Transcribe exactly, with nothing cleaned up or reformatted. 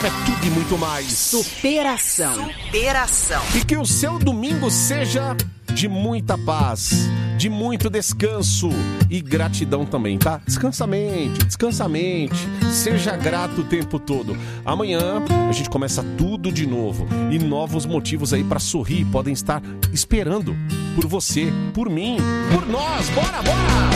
é tudo e muito mais. Superação. Superação. E que o seu domingo seja de muita paz, de muito descanso e gratidão também, tá? Descansa a mente, descansa a mente, seja grato o tempo todo. Amanhã a gente começa tudo de novo e novos motivos aí pra sorrir podem estar esperando por você, por mim, por nós. Bora, bora!